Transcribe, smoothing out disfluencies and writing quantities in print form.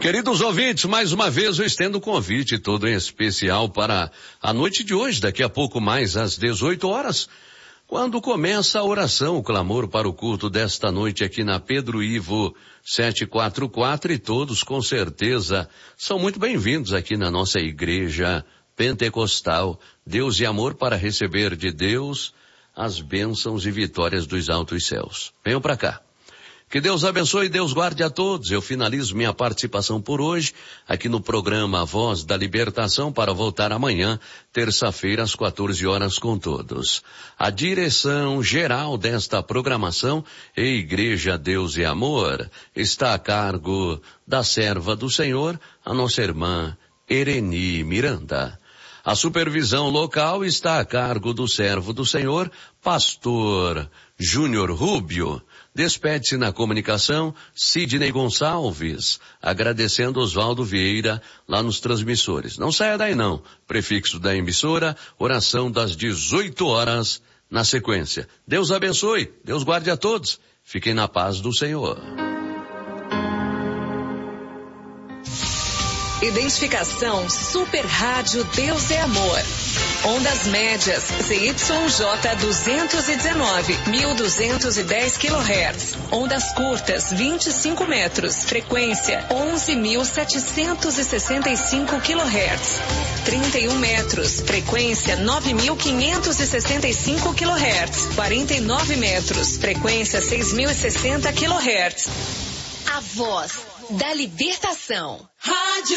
Queridos ouvintes, mais uma vez eu estendo o convite todo em especial para a noite de hoje, daqui a pouco mais às 18 horas, quando começa a oração, o clamor para o culto desta noite aqui na Pedro Ivo 744, e todos com certeza são muito bem-vindos aqui na nossa igreja pentecostal, Deus e Amor, para receber de Deus as bênçãos e vitórias dos altos céus. Venham para cá. Que Deus abençoe e Deus guarde a todos. Eu finalizo minha participação por hoje aqui no programa A Voz da Libertação, para voltar amanhã, terça-feira, às 14 horas com todos. A direção geral desta programação, Igreja Deus e Amor, está a cargo da serva do Senhor, a nossa irmã Ereni Miranda. A supervisão local está a cargo do servo do Senhor, pastor Júnior Rubio. Despede-se na comunicação Sidney Gonçalves, agradecendo Oswaldo Vieira lá nos transmissores. Não saia daí não. Prefixo da emissora, oração das 18 horas na sequência. Deus abençoe, Deus guarde a todos. Fiquem na paz do Senhor. Identificação Super Rádio Deus é Amor. Ondas médias ZYJ 219, 1210 kHz. Ondas curtas 25 metros. Frequência 11.765 kHz. 31 metros. Frequência 9.565 kHz. 49 metros. Frequência 6.060 kHz. A Voz da Libertação. Rádio